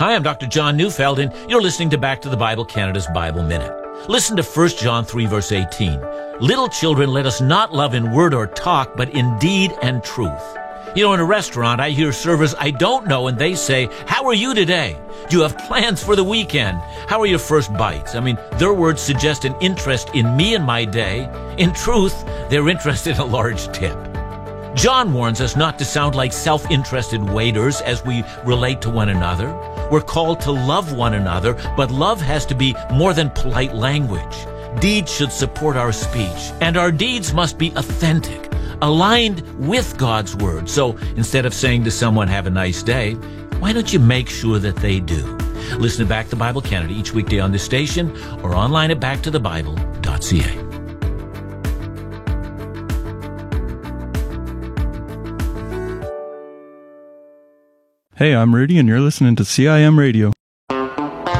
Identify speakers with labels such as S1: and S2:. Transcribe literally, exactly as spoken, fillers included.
S1: Hi, I'm Doctor John Neufeld, and you're listening to Back to the Bible Canada's Bible Minute. Listen to First John three, verse eighteen. Little children, let us not love in word or talk, but in deed and truth. You know, in a restaurant, I hear servers I don't know, and they say, "How are you today? Do you have plans for the weekend? How are your first bites?" I mean, their words suggest an interest in me and my day. In truth, they're interested in a large tip. John warns us not to sound like self-interested waiters as we relate to one another. We're called to love one another, but love has to be more than polite language. Deeds should support our speech, and our deeds must be authentic, aligned with God's word. So instead of saying to someone, "Have a nice day," why don't you make sure that they do? Listen to Back to Bible Canada each weekday on this station or online at back to the bible dot c a.
S2: Hey, I'm Rudy, and you're listening to C I M Radio.